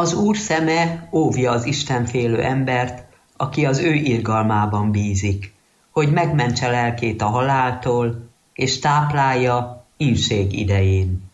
Az Úr szeme óvja az istenfélő embert, aki az ő irgalmában bízik, hogy megmentse lelkét a haláltól, és táplálja ínség idején.